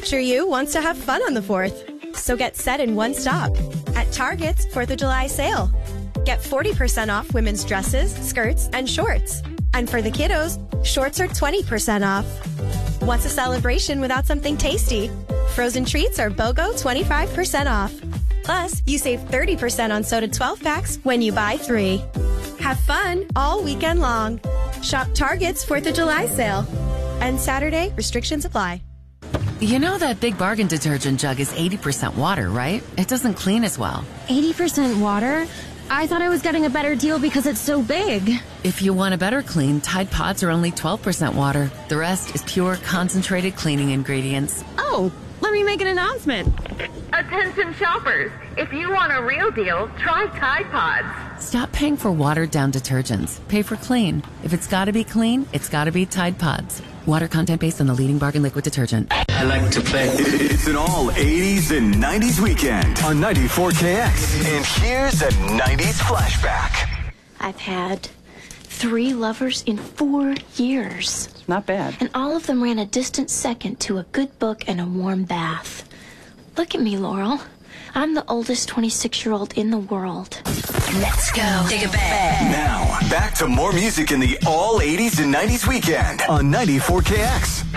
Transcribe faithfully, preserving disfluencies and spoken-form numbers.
future you wants to have fun on the fourth. So get set in one stop at Target's fourth of July sale. Get forty percent off women's dresses, skirts, and shorts. And for the kiddos, shorts are twenty percent off. What's a celebration without something tasty? Frozen treats are BOGO twenty-five percent off. Plus, you save thirty percent on soda twelve packs when you buy three. Have fun all weekend long. Shop Target's fourth of July sale. And Saturday, restrictions apply. You know that Big Bargain detergent jug is eighty percent water, right? It doesn't clean as well. eighty percent water? I thought I was getting a better deal because it's so big. If you want a better clean, Tide Pods are only twelve percent water. The rest is pure, concentrated cleaning ingredients. Oh, let me make an announcement. Attention shoppers, if you want a real deal, try Tide Pods. Stop paying for watered-down detergents. Pay for clean. If it's gotta be clean, it's gotta be Tide Pods. Water content based on the leading bargain liquid detergent. I like to play. It's an all eighties and nineties weekend on ninety-four K X. And here's a nineties flashback. I've had three lovers in four years. Not bad. And all of them ran a distant second to a good book and a warm bath. Look at me, Laurel. I'm the oldest twenty-six-year-old in the world. Let's go. Take it back. Now, back to more music in the all eighties and nineties weekend on ninety-four K X.